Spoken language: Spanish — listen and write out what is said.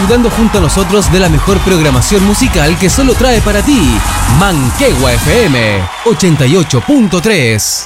disfrutando junto a nosotros de la mejor programación musical que solo trae para ti Manquehue FM 88.3.